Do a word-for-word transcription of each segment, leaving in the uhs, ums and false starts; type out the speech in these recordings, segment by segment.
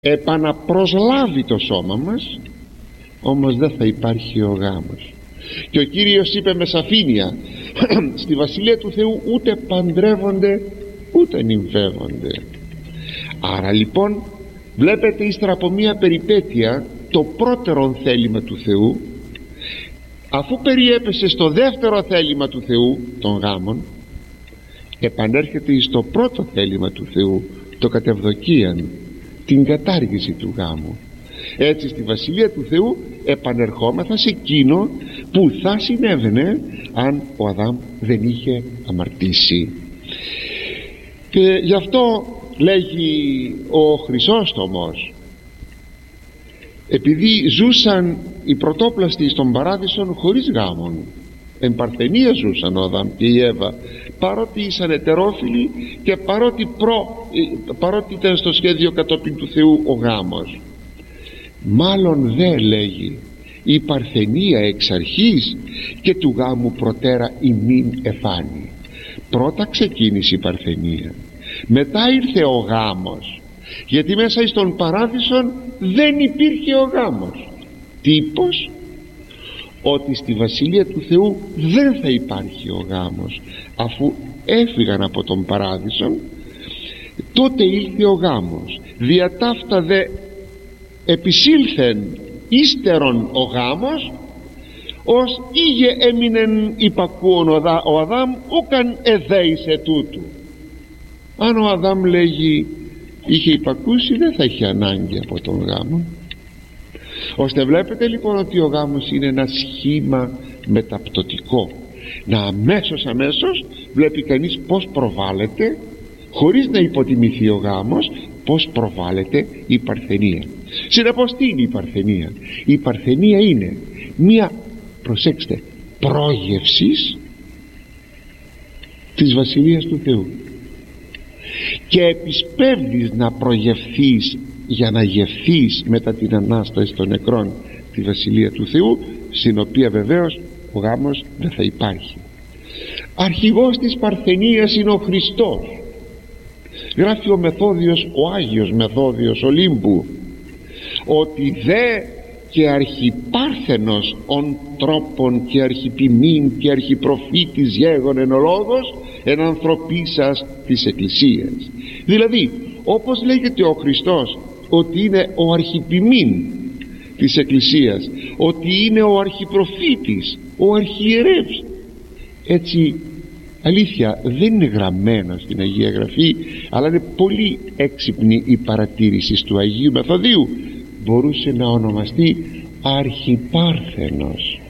επαναπροσλάβει το σώμα μας, όμως δεν θα υπάρχει ο γάμος. Και ο Κύριος είπε με σαφήνεια στη Βασιλεία του Θεού ούτε παντρεύονται ούτε νυμφεύονται. Άρα λοιπόν βλέπετε, ύστερα από μία περιπέτεια, το πρώτερο θέλημα του Θεού, αφού περιέπεσε στο δεύτερο θέλημα του Θεού των γάμων, επανέρχεται στο πρώτο θέλημα του Θεού, το κατευδοκίαν, την κατάργηση του γάμου. Έτσι στη Βασιλεία του Θεού επανερχόμεθα σε εκείνο που θα συνέβαινε αν ο Αδάμ δεν είχε αμαρτήσει. Και γι' αυτό λέγει ο Χρυσόστομος, επειδή ζούσαν οι πρωτόπλαστοι στον παράδεισον χωρίς γάμον, εν παρθενία ζούσαν ο Αδάμ και η Εύα, παρότι ήσαν ετερόφιλοι και παρότι, προ, παρότι ήταν στο σχέδιο κατόπιν του Θεού ο γάμος. Μάλλον δε, λέγει, η παρθενία εξ αρχής και του γάμου προτέρα ημίν εφάνει. Πρώτα ξεκίνησε η παρθενία, μετά ήρθε ο γάμος, γιατί μέσα στον παράδεισον δεν υπήρχε ο γάμος. Τύπος ότι στη Βασιλεία του Θεού δεν θα υπάρχει ο γάμος. Αφού έφυγαν από τον παράδεισον, τότε ήλθε ο γάμος. Δια ταύτα δε επισήλθεν ύστερον ο γάμος, ως ήγε έμεινεν υπακούον ο Αδάμ ούκαν εδέησε τούτου. Αν ο Αδάμ, λέγει, είχε υπακούσει, δεν θα είχε ανάγκη από τον γάμο. Ώστε βλέπετε λοιπόν ότι ο γάμος είναι ένα σχήμα μεταπτωτικό. Να αμέσως αμέσως βλέπει κανείς πως προβάλλεται, χωρίς να υποτιμηθεί ο γάμος, πως προβάλλεται η παρθενία. Συνεπώς τι είναι η παρθενία? Η παρθενία είναι μία, προσέξτε, πρόγευσης της Βασιλείας του Θεού. Και επισπεύδεις να προγευθείς για να γευθείς μετά την Ανάσταση των νεκρών τη Βασιλεία του Θεού, στην οποία βεβαίως ο γάμος δεν θα υπάρχει. Αρχηγός της παρθενίας είναι ο Χριστός. Γράφει ο Μεθόδιος, ο Άγιος Μεθόδιος Ολύμπου, ότι δε και αρχιπάρθενος ον τρόπον και αρχιπιμήν και αρχιπροφήτης γέγον εν ο λόγος εν ανθρωπίσας της Εκκλησίας. Δηλαδή όπως λέγεται ο Χριστός ότι είναι ο αρχιπιμήν της Εκκλησίας, ότι είναι ο αρχιπροφήτης, ο αρχιερεύς, έτσι αλήθεια δεν είναι γραμμένο στην Αγία Γραφή, αλλά είναι πολύ έξυπνη η παρατήρηση του Αγίου Μεθοδίου. Μπορούσε να ονομαστεί αρχιπάρθενος.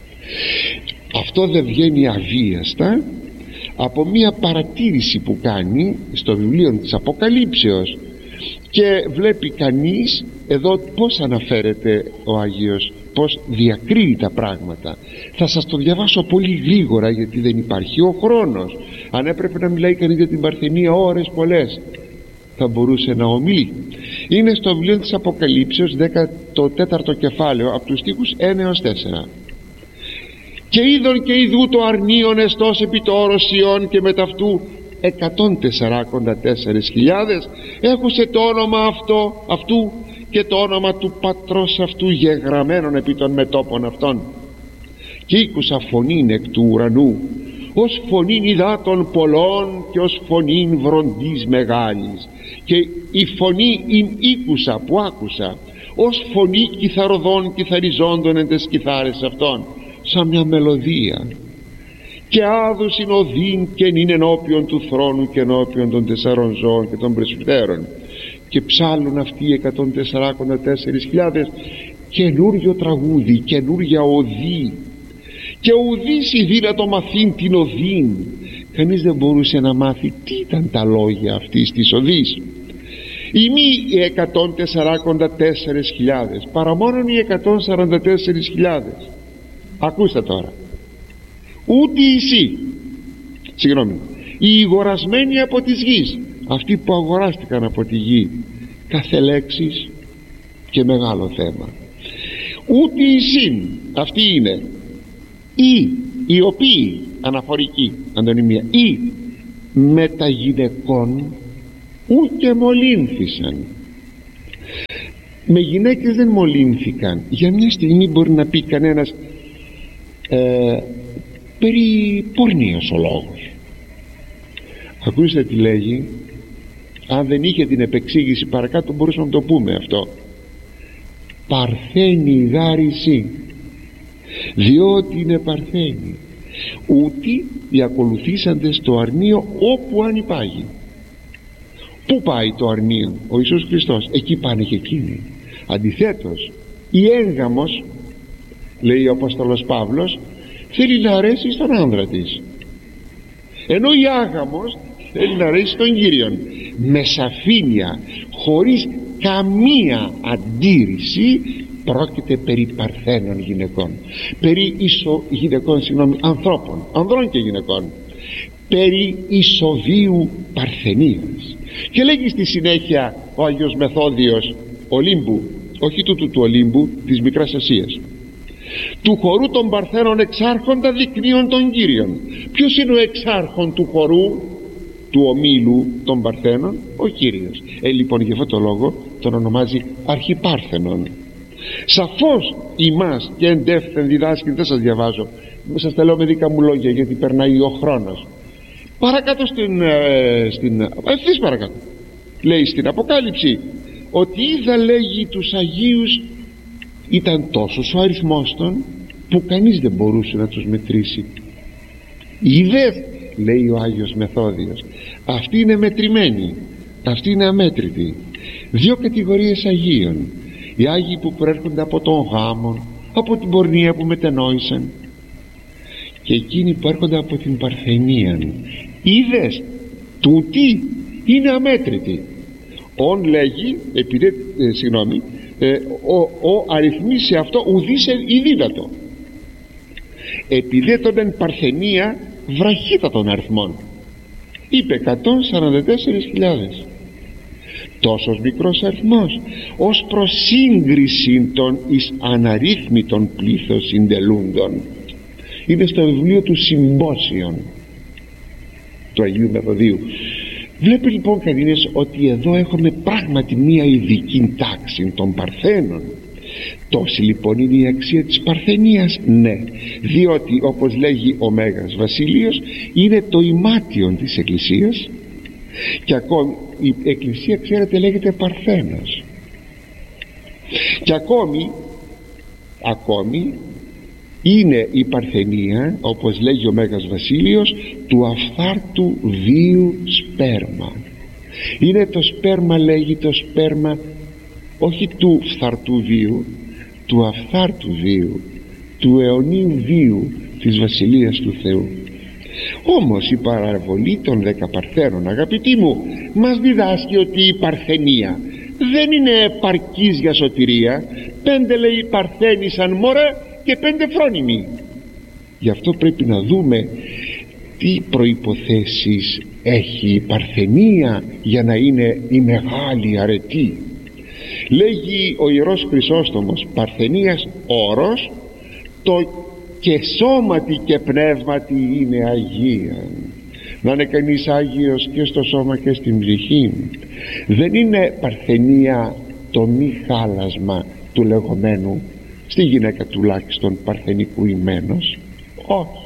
Αυτό δεν βγαίνει αβίαστα από μία παρατήρηση που κάνει στο βιβλίο της Αποκαλύψεως, και βλέπει κανείς εδώ πως αναφέρεται ο Άγιος, πως διακρίνει τα πράγματα. Θα σας το διαβάσω πολύ γρήγορα, γιατί δεν υπάρχει ο χρόνος. Αν έπρεπε να μιλάει κανείς για την παρθενία ώρες πολλές, θα μπορούσε να ομιλεί. Είναι στο βιβλίο της Αποκαλύψεως, δέκατο τέταρτο κεφάλαιο, από τους στίχους ένα έως τέσσερα. Και είδον και ειδού το αρνίον εστός επί το όρος Ιών, και μεταυτού εκατόν τεσσαράκοντα τέσσερις χιλιάδες έχουσε το όνομα αυτό, αυτού και το όνομα του πατρός αυτού γεγραμμένον επί των μετώπων αυτών. Και ήκουσα φωνήν εκ του ουρανού, ως φωνήν υδάτων πολλών και ως φωνήν βροντής μεγάλης. Και η φωνή ειν ήκουσα, που άκουσα, ως φωνή κιθαροδών κιθαριζόντων εν τες κιθάρες αυτών, σαν μια μελωδία. Και άδουσιν οδύν και νυν ενώπιον του θρόνου και ενώπιον των τεσσάρων ζώων και των πρεσβυτέρων. Και ψάλλουν αυτοί εκατόν τεσσαράκοντα τέσσερις χιλιάδες καινούριο τραγούδι, καινούρια οδή. Και ουδής ειδή να το μαθήν την οδήν. Κανείς δεν μπορούσε να μάθει τι ήταν τα λόγια αυτής της οδής. Οι μη οι εκατόν τεσσαράκοντα τέσσερις χιλιάδες, παρά μόνον οι εκατόν σαράντα τέσσερις χιλιάδες. Ακούστε τώρα. Ούτε εσύ, συγγνώμη, οι αγορασμένοι από της γης, αυτοί που αγοράστηκαν από τη γη, κάθε λέξης και μεγάλο θέμα. Ούτε εσύ, αυτοί είναι ή οι οποίοι, αναφορική αντωνυμία, ή μεταγυναικών ούτε μολύνθησαν, Με γυναίκες δεν μολύνθηκαν. Για μια στιγμή μπορεί να πει κανένας ε, περί πορνείας ο λόγος. Ακούστε τι λέγει. Αν δεν είχε την επεξήγηση παρακάτω μπορούσαμε να το πούμε αυτό. Παρθένη γάριση, διότι είναι παρθένη, ούτι οι ακολουθήσαντες το αρνείο όπου αν υπάγει. Πού πάει το αρνείο? Ο Ιησούς Χριστός. Εκεί πάνε και εκείνοι. Αντιθέτως, η έγγαμος, λέει ο Απόστολος Παύλος, θέλει να αρέσει στον άνδρα της, ενώ η άγαμος θέλει να αρέσει στον Κύριον. Με σαφήνεια, χωρίς καμία αντίρρηση, πρόκειται περί παρθένων γυναικών, περί ισο γυναικών, συγγνώμη, ανθρώπων, ανδρών και γυναικών, περί ισοβίου παρθενίας. Και λέγει στη συνέχεια ο Άγιος Μεθόδιος Ολύμπου, όχι τούτου του Ολύμπου, της Μικράς Ασίας, του χορού των παρθένων εξάρχοντα δεικνύων των Κύριων. Ποιος είναι ο εξάρχον του χορού του ομίλου των παρθένων? Ο Κύριος. Ε, λοιπόν, για αυτόν τον λόγο τον ονομάζει Αρχιπάρθενον. Σαφώς ημάς και εντεύθεν διδάσκει, δεν σας διαβάζω, σας τα λέω με δικά μου λόγια γιατί περνάει ο χρόνος. Παρακάτω στην, ε, στην ευθύς παρακάτω λέει στην Αποκάλυψη ότι είδα, λέγει, τους Αγίους, ήταν τόσος ο αριθμός των που κανείς δεν μπορούσε να τους μετρήσει. Είδε, λέει ο Άγιος Μεθόδιος, αυτοί είναι μετρημένοι, αυτοί είναι αμέτρητοι. Δύο κατηγορίες Αγίων: οι Άγιοι που προέρχονται από τον γάμον, από την πορνεία που μετενόησαν, και εκείνοι που έρχονται από την παρθενία. Είδες, τούτοι είναι αμέτρητοι. Ον λέγει, επειδή, ε, συγγνώμη, ε, ο, ο αριθμής σε αυτό ουδής ειδίδατο, επειδή τον εν παρθενία βραχύτατων αριθμών, είπε εκατόν σαράντα τέσσερις χιλιάδες. Τόσος μικρός αριθμός ως προς σύγκριση των εις αναρρύθμιτων πλήθος συντελούντων. Είναι στο βιβλίο του Συμπόσιον του Αγίου Μεθοδίου. Βλέπει λοιπόν κανείς ότι εδώ έχουμε πράγματι μία ειδική τάξη των παρθένων. Τόση λοιπόν είναι η αξία της παρθενίας? Ναι, διότι όπως λέγει ο Μέγας Βασίλειος, είναι το ημάτιον της Εκκλησίας, και ακόμη η Εκκλησία, ξέρετε, λέγεται Παρθένος. Και ακόμη ακόμη είναι η παρθενία, όπως λέγει ο Μέγας Βασίλειος, του αφθάρτου βίου σπέρμα. Είναι το σπέρμα, λέγει, το σπέρμα όχι του φθαρτού βίου, του αφθάρτου βίου, του αιωνίου βίου της Βασιλείας του Θεού. Όμως η παραβολή των δέκα παρθένων, αγαπητοί μου, μας διδάσκει ότι η παρθενία δεν είναι επαρκής για σωτηρία. Πέντε, λέει, παρθένησαν μωρέ και πέντε φρόνιμοι. Γι' αυτό πρέπει να δούμε τι προϋποθέσεις έχει η παρθενία για να είναι η μεγάλη αρετή. Λέγει ο Ιερός Χρυσόστομος, παρθενίας όρος, το και σώματι και πνεύματι είναι Αγία. Να είναι κανείς Άγιος και στο σώμα και στην ψυχή. Δεν είναι παρθενία το μη χάλασμα του λεγόμενου, στη γυναίκα τουλάχιστον παρθενικού ημένος. Όχι,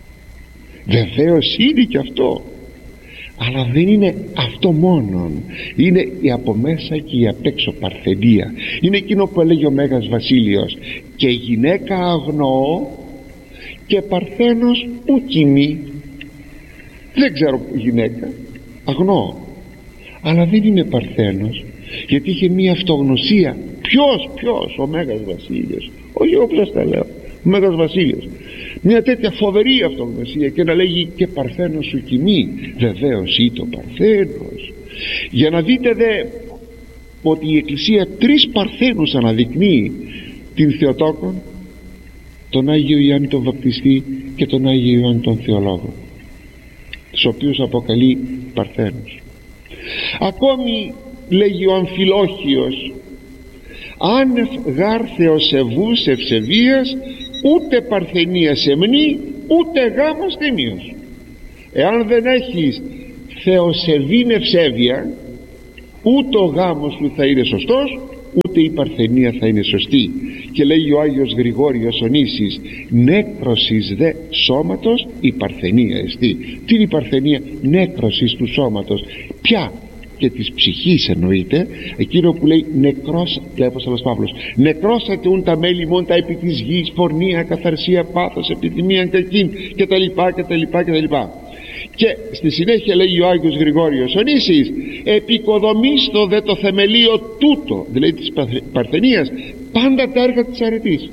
βεβαίως είναι και αυτό, αλλά δεν είναι αυτό μόνον. Είναι η από μέσα και η απ' έξω παρθενία. Είναι εκείνο που έλεγε ο Μέγας Βασίλειος, και γυναίκα αγνοώ και παρθένος ουκιμή. Δεν ξέρω γυναίκα, αγνοώ, αλλά δεν είναι παρθένος, γιατί είχε μία αυτογνωσία. Ποιος, ποιος? Ο Μέγας Βασίλειος, όχι όπως τα λέω, ο Μέγας Βασίλειος. Μια τέτοια φοβερή αυτογνωσία, και να λέγει και παρθένος ουκιμή. Βεβαίως ή το παρθένος. Για να δείτε δε ότι η Εκκλησία τρεις παρθένους αναδεικνύει: την Θεοτόκον, τον Άγιο Ιωάννη τον Βαπτιστή και τον Άγιο Ιωάννη τον Θεολόγο, τους οποίους αποκαλεί παρθένους. Ακόμη λέγει ο Αμφιλόχιος, άνευ γάρ θεοσεβούς ευσεβίας, ούτε παρθενία σεμνή, ούτε γάμος τίμιος. Εάν δεν έχεις θεοσεβήν ευσέβεια, ούτε ο γάμος σου θα είναι σωστός, ούτε η παρθενία θα είναι σωστή. Και λέει ο Άγιος Γρηγόριος ο Νήσης, νέκρωσης δε σώματος η παρθενία εστί. Τι είναι η παρθενία? Νέκρωσης του σώματος. Ποια? Και της ψυχής εννοείται, εκείνο που λέει νεκρός, λέει ο Απόστολος Παύλος, νεκρώσατε ούν τα μέλη μόν τα επί της γης, πορνεία, καθαρσία, πάθος, επιθυμία, κακήν και τα λοιπά και τα λοιπά και τα λοιπά. Και στη συνέχεια λέει ο Άγιος Γρηγόριος ο Νήσης, επικοδομήστο δε το θεμελίο τούτο, δηλαδή της παρθενίας, πάντα τα έργα της αρετής.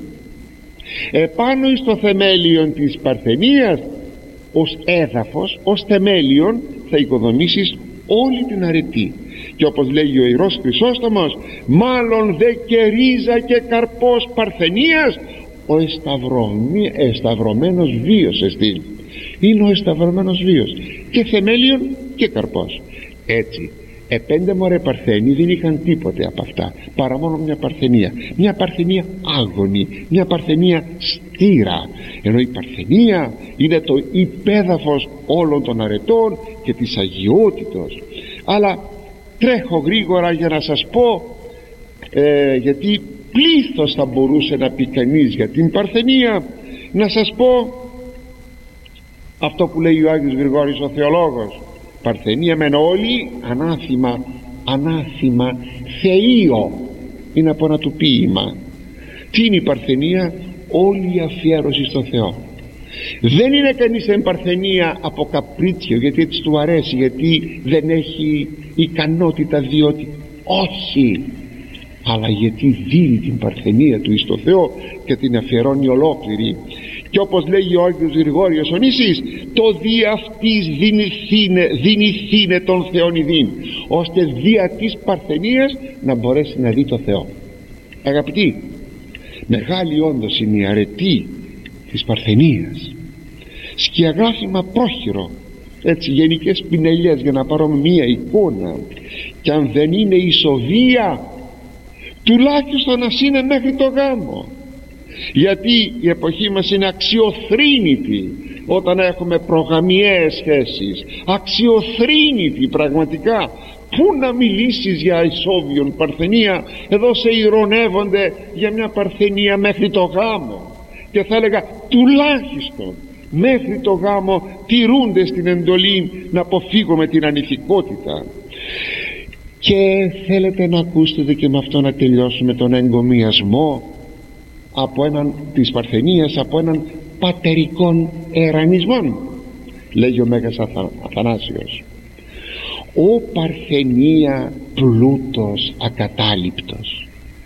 Επάνω εις το θεμέλιον της παρθενίας, ως έδαφος, ως θεμέλιον θα οικοδομήσεις όλη την αρετή. Και όπως λέγει ο Ιερός Χρυσόστομος, μάλλον δε και ρίζα και καρπός παρθενίας ο εσταυρωμί, εσταυρωμένος βίος εστί. Είναι ο εσταυρωμένος βίος, και θεμέλιον και καρπός. Έτσι επέντε μωρέ παρθένοι δεν είχαν τίποτε από αυτά παρά μόνο μια παρθενία, μια παρθενία άγωνη, μια παρθενία στήρα, ενώ η παρθενία είναι το υπέδαφος όλων των αρετών και της αγιότητος. Αλλά τρέχω γρήγορα για να σας πω, ε, γιατί πλήθος θα μπορούσε να πει κανείς για την παρθενία, να σας πω αυτό που λέει ο Άγιος Γρηγόρης ο Θεολόγος. Παρθενία μεν όλοι, ανάθημα, ανάθημα θεείο, είναι από ένα του ποίημα. Τι είναι η παρθενία? Όλη η αφιέρωση στο Θεό. Δεν είναι κανείς εν παρθενία από καπρίτσιο, γιατί έτσι του αρέσει, γιατί δεν έχει ικανότητα, διότι όχι, αλλά γιατί δίνει την παρθενία του εις το Θεό και την αφιερώνει ολόκληρη. Και όπως λέγει ο Άγιος Γρηγόριος ο Νήσης, το δι' αυτής δυνηθήνε, δυνηθήνε τον Θεόν ειδήν, ώστε δια της παρθενίας να μπορέσει να δει το Θεό. Αγαπητοί, μεγάλη όντως είναι η αρετή της παρθενίας. Σκιαγράφημα πρόχειρο, έτσι γενικές πινελιές, για να πάρουμε μία εικόνα. Και αν δεν είναι ισοβία, τουλάχιστον να είναι μέχρι το γάμο, γιατί η εποχή μας είναι αξιοθρήνητη όταν έχουμε προγαμιαίες σχέσεις, αξιοθρήνητη πραγματικά. Πού να μιλήσεις για ισόβιον παρθενία? Εδώ σε ειρωνεύονται για μια παρθενία μέχρι το γάμο, και θα έλεγα τουλάχιστον μέχρι το γάμο τηρούνται στην εντολή να αποφύγουμε την ανηθικότητα. Και θέλετε να ακούσετε και με αυτό να τελειώσουμε τον εγκομιασμό από έναν, της παρθενίας, από έναν πατερικών ερανισμών. Λέγει ο Μέγας Αθα, Αθανάσιος, «Ο παρθενία πλούτος ακατάληπτος,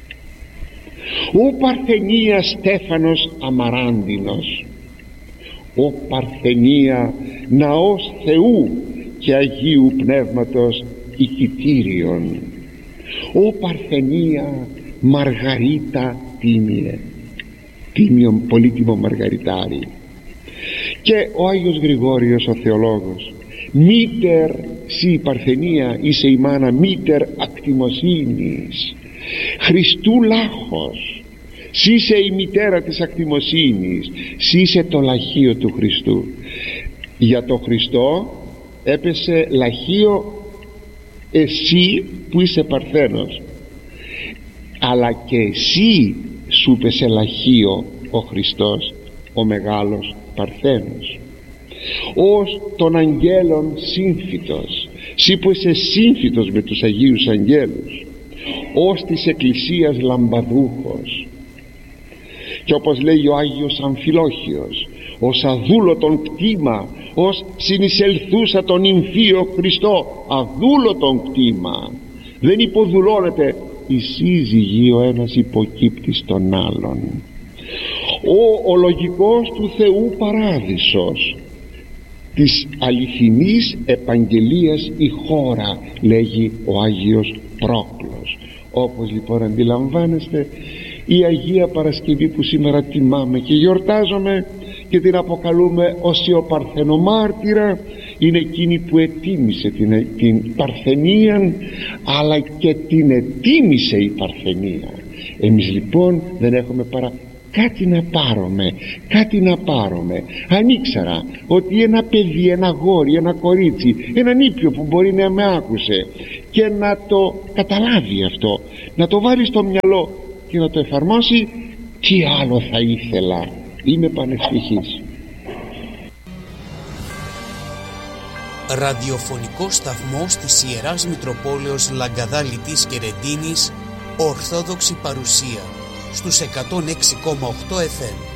ο παρθενία στέφανος αμαράντινος, ο παρθενία ναός Θεού και Αγίου Πνεύματος οικητήριον, ο παρθενία μαργαρίτα τίμιε, τίμιον πολύτιμο μαργαριτάρι». Και ο Άγιος Γρηγόριος ο Θεολόγος, μήτερ σύ η παρθενία είσαι η μάνα μήτερ ακτιμοσύνης, Χριστού λάχος, σύ είσαι η μητέρα της ακτιμοσύνης, σύ είσαι το λαχείο του Χριστού. Για το Χριστό έπεσε λαχείο εσύ που είσαι παρθένος, αλλά και εσύ σου πέσε λαχείο ο Χριστός, ο μεγάλος παρθένος. Ως των αγγέλων σύμφυτος, εσύ που είσαι σύμφυτος με τους Αγίους Αγγέλους, ως της Εκκλησίας λαμπαδούχος. Και όπως λέει ο Άγιος Αμφιλόχιος, ως αδούλωτον κτήμα, ως συνεισελθούσα τον νυμφίο Χριστό, αδούλωτον κτήμα. Δεν υποδουλώνεται η σύζυγη ο ένας υποκύπτης τον άλλον. Ο, ο λογικός του Θεού παράδεισος, της αληθινής επαγγελίας η χώρα, λέγει ο Άγιος Πρόκλος. Όπως λοιπόν αντιλαμβάνεστε, η Αγία Παρασκευή που σήμερα τιμάμε και γιορτάζουμε και την αποκαλούμε ως ο Παρθενομάρτυρα, είναι εκείνη που ετίμησε την, την παρθενία, αλλά και την ετίμησε η παρθενία. Εμείς λοιπόν δεν έχουμε παρά κάτι να πάρουμε, κάτι να πάρουμε. Αν ήξερα ότι ένα παιδί, ένα γόρι, ένα κορίτσι, έναν ήπιο που μπορεί να με άκουσε και να το καταλάβει αυτό, να το βάλει στο μυαλό και να το εφαρμόσει, τι άλλο θα ήθελα. Είμαι πανευτυχής. Ραδιοφωνικό σταθμό της Ιεράς Μητροπόλεως Λαγκαδά Λιτής και Ρεντίνης, Ορθόδοξη παρουσία στους εκατόν έξι κόμμα οκτώ εφ εμ.